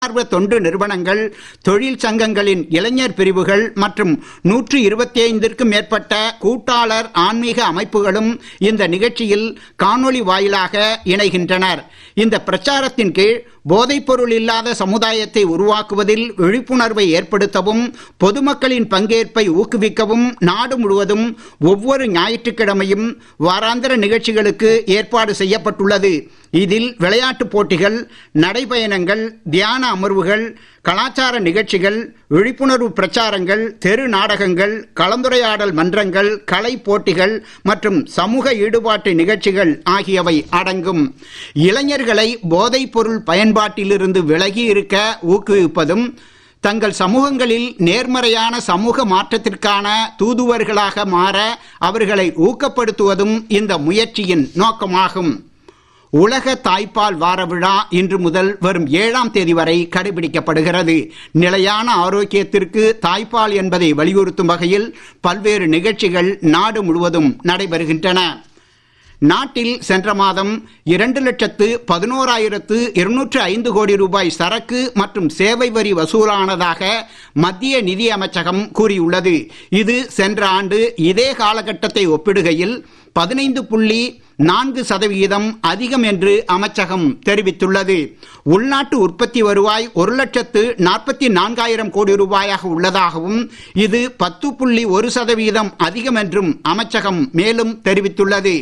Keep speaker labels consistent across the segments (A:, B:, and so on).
A: தன்னார்வ தொண்டு நிறுவனங்கள், தொழில் சங்கங்களின் இளைஞர் பிரிவுகள் மற்றும் 125க்கும் மேற்பட்ட கூட்டாளர் ஆன்மீக அமைப்புகளும் இந்த நிகழ்ச்சியில் காணொளி வாயிலாக இணைகின்றனர். இந்த பிரச்சாரத்தின் கீழ் போதைப்பொருள் இல்லாத சமுதாயத்தை உருவாக்குவதில் விழிப்புணர்வை ஏற்படுத்தவும் பொதுமக்களின் பங்கேற்பை ஊக்குவிக்கவும் நாடு முழுவதும் ஒவ்வொரு ஞாயிற்றுக்கிழமையும் வாராந்திர நிகழ்ச்சிகளுக்கு ஏற்பாடு செய்யப்பட்டுள்ளது. இதில் விளையாட்டுப் போட்டிகள், நடைபயணங்கள், தியான அமர்வுகள், கலாச்சார நிகழ்ச்சிகள், விழிப்புணர்வு பிரச்சாரங்கள், தெரு நாடகங்கள், கலந்துரையாடல் மன்றங்கள், கலை போட்டிகள் மற்றும் சமூக ஈடுபாட்டு நிகழ்ச்சிகள் ஆகியவை அடங்கும். இளைஞர்களை போதைப் பொருள் பயன்பாட்டிலிருந்து விலகி இருக்க ஊக்குவிப்பதும் தங்கள் சமூகங்களில் நேர்மறையான சமூக மாற்றத்திற்கான தூதுவர்களாக மாற அவர்களை ஊக்கப்படுத்துவதும் இந்த முயற்சியின் நோக்கமாகும். உலக தாய்ப்பால் வார விழா இன்று முதல் வரும் 7ஆம் தேதி வரை கடைபிடிக்கப்படுகிறது. நிலையான ஆரோக்கியத்திற்கு தாய்ப்பால் என்பதை வலியுறுத்தும் வகையில் பல்வேறு நிகழ்ச்சிகள் நாடு முழுவதும் நடைபெறுகின்றன. நாட்டில் சென்ற மாதம் 2,11,205 கோடி ரூபாய் சரக்கு மற்றும் சேவை வரி வசூலானதாக மத்திய நிதி அமைச்சகம் கூறியுள்ளது. இது சென்ற ஆண்டு இதே காலகட்டத்தை ஒப்பிடுகையில் 15.4% அதிகம் என்று அமைச்சகம் தெரிவித்துள்ளது. உள்நாட்டு உற்பத்தி வருவாய் 1,44,000 கோடி ரூபாயாக உள்ளதாகவும் இது 10.1% அதிகம் என்றும் அமைச்சகம் மேலும் தெரிவித்துள்ளது.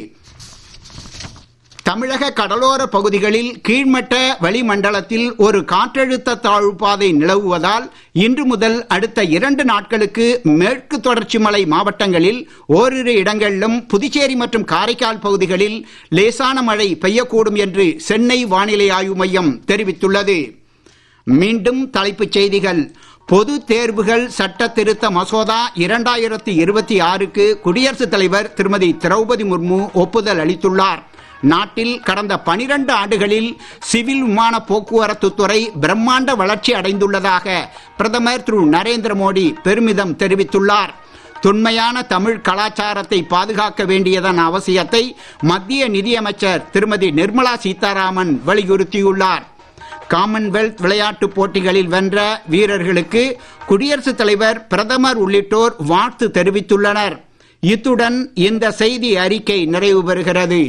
A: தமிழக கடலோர பகுதிகளில் கீழ்மட்ட வளிமண்டலத்தில் ஒரு காற்றழுத்த தாழ்வு பாதை நிலவுவதால் இன்று முதல் அடுத்த 2 நாட்களுக்கு மேற்கு தொடர்ச்சி மலை மாவட்டங்களில் ஓரிரு இடங்களிலும் புதுச்சேரி மற்றும் காரைக்கால் பகுதிகளில் லேசான மழை பெய்யக்கூடும் என்று சென்னை வானிலை ஆய்வு மையம் தெரிவித்துள்ளது. மீண்டும் தலைப்புச் செய்திகள். பொது தேர்வுகள் சட்ட திருத்த மசோதா 2026க்கு குடியரசுத் தலைவர் திருமதி திரௌபதி முர்மு ஒப்புதல் அளித்துள்ளார். நாட்டில் கடந்த 12 ஆண்டுகளில் சிவில் விமான போக்குவரத்து துறை பிரம்மாண்ட வளர்ச்சி அடைந்துள்ளதாக பிரதமர் திரு நரேந்திர மோடி பெருமிதம் தெரிவித்துள்ளார். தொன்மையான தமிழ் கலாச்சாரத்தை பாதுகாக்க வேண்டியதன் அவசியத்தை மத்திய நிதியமைச்சர் திருமதி நிர்மலா சீதாராமன் வலியுறுத்தியுள்ளார். காமன்வெல்த் விளையாட்டுப் போட்டிகளில் வென்ற வீரர்களுக்கு குடியரசுத் தலைவர், பிரதமர் உள்ளிட்டோர் வாழ்த்து தெரிவித்துள்ளனர். இத்துடன் இந்த செய்தி அறிக்கை நிறைவு பெறுகிறது.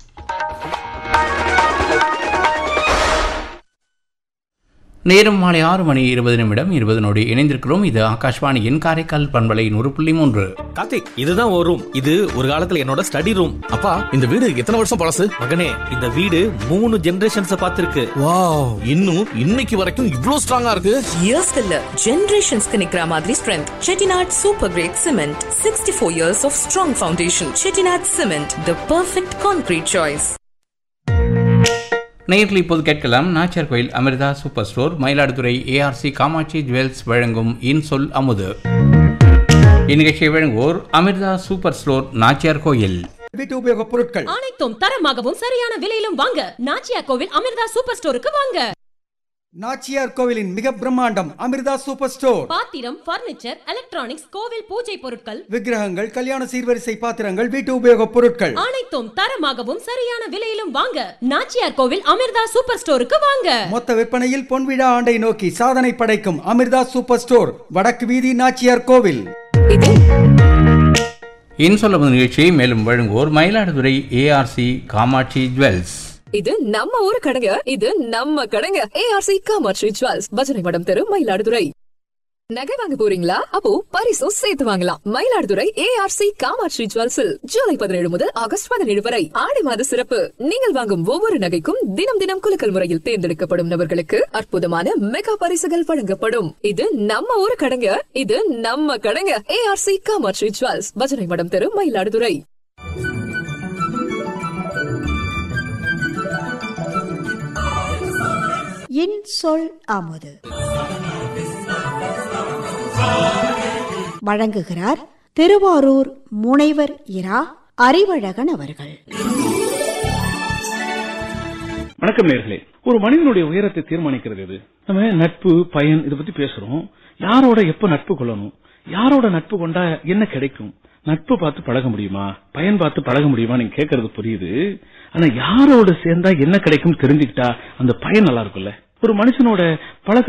B: நேரம் மாலை 6:20 இணைந்திருக்கிறோம். இது ஆகாஷ்வாணியின் காரைக்கால் பண்பலை 100.3.
C: கார்த்திக், இதுதான் ஒரு ரூம். இது ஒரு காலத்துல என்னோட ஸ்டடி ரூம். அப்பா, இந்த வீடு எத்தனை வருஷம் பழசு? மகனே, இந்த வீடு 3 ஜெனரேஷன்ஸ் பார்த்திருக்கு. வாவ், இன்னும் இன்னைக்கு வரைக்கும் இவ்ளோ ஸ்ட்ராங்கா இருக்கு.
D: இயர்ஸ் இல்ல, ஜெனரேஷன்ஸ்க்கு நிக்கிற மாதிரி strength. Chettinad super great cement, 64 years of strong foundation. Chettinad cement, the perfect concrete choice.
B: நேயர்கள் இப்போது கேட்கலாம். நாச்சியார் கோயில் Amrita super store, Mayiladuthurai ARC Kamakshi jewels வழங்கும் இன்சொல் அமுது. இந்நிகழ்ச்சியை வழங்குவோர் அமிர்தா சூப்பர் ஸ்டோர், நாச்சியார் கோயில்.
E: வீட்டு உபயோக பொருட்கள்
F: அனைத்தும் தரமாகவும் சரியான விலையிலும் வாங்க நாச்சியார் கோவில் அமிர்தா சூப்பர் ஸ்டோருக்கு வாங்க.
E: நாச்சியார் கோவிலின் மிக பிரம்மாண்டம் அமிர்தா சூப்பர் ஸ்டோர்.
F: பாத்திரம், பர்னிச்சர், எலக்ட்ரானிக்ஸ், கோவில் பூஜை பொருட்கள்,
E: விக்கிரகங்கள், கல்யாண சீர்வரிசை பாத்திரங்கள், வீட்டு உபயோக பொருட்கள்
F: அனைத்தும் தரமாகவும் சரியான விலையிலும் வாங்க நாச்சியார் கோவில் அமிர்தா சூப்பர் ஸ்டோருக்கு வாங்க.
E: மொத்த விற்பனையில் பொன்விழா ஆண்டை நோக்கி சாதனை படைக்கும் அமிர்தா சூப்பர் ஸ்டோர், வடக்கு வீதி, நாச்சியார் கோவில்.
B: இன்சொல் அமுது நிகழ்ச்சியை மேலும் வழங்குவோர் மயிலாடுதுறை ஏஆர்சி காமாட்சி ஜுவல்ஸ்.
D: இது நம்ம ஊரு கடைங்க, இது நம்ம கடைங்க. ஏஆர்சி காமாட்சி ஜுவல்ஸ், பஜனை மடம் தெரு, மயிலாடுதுறை. நகை வாங்க போறீங்களா? அப்போ பரிசும் சேர்த்து வாங்கலாம். மயிலாடுதுறை ஏஆர்சி காமாட்சி ஜுவல்ஸில் ஜூலை 17 முதல் ஆகஸ்ட் 17 வரை ஆடி மாத சிறப்பு. நீங்கள் வாங்கும் ஒவ்வொரு நகைக்கும் தினம் தினம் குலுக்கல் முறையில் தேர்ந்தெடுக்கப்படும் நபர்களுக்கு அற்புதமான மெகா பரிசுகள் வழங்கப்படும். இது நம்ம ஊரு கடைங்க, இது நம்ம கடைங்க. ஏஆர்சி காமாட்சி ஜுவல்ஸ், பஜனை மடம் தெரு, மயிலாடுதுறை.
G: இன்சொல் அமுது வழங்குகிறார் திருவாரூர் முனைவர் இரா அறிவழகன் அவர்கள்.
H: வணக்கம் நேயர்களே. ஒரு மனிதனுடைய உயரத்தை தீர்மானிக்கிறது எது? நம்ம நட்பு, பயன், இதை பத்தி பேசுறோம். யாரோட எப்ப நட்பு கொள்ளணும், யாரோட நட்பு கொண்டா என்ன கிடைக்கும், நட்பு பார்த்து பழக முடியுமா, பயன் பார்த்து பழக முடியுமா, நீங்க கேட்கறது புரியுது. ஆனா யாரோட சேர்ந்தா என்ன கிடைக்கும் தெரிஞ்சுக்கிட்டா அந்த பயன் நல்லா இருக்கும்ல. ஒரு மனுஷனோட பழக